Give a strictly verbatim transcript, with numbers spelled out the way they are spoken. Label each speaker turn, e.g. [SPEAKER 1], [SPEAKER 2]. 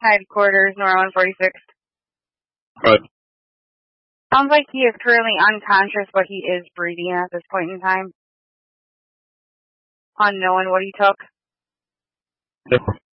[SPEAKER 1] Headquarters, Nora one forty-six.
[SPEAKER 2] Right.
[SPEAKER 1] Sounds like he is currently unconscious, but he is breathing at this point in time. Unknown what he took.
[SPEAKER 2] Yep.